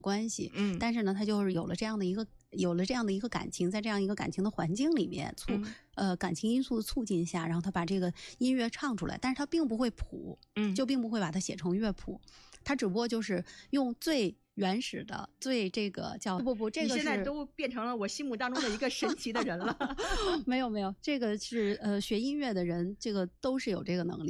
关系，但是呢，他就是有了这样的一个感情，在这样一个感情的环境里面，感情因素的促进下，然后他把这个音乐唱出来，但是他并不会谱，就并不会把它写成乐谱，他只不过就是用最原始的最这个叫不，这个是你现在都变成了我心目当中的一个神奇的人了。 没有，这个是学音乐的人，这个都是有这个能力。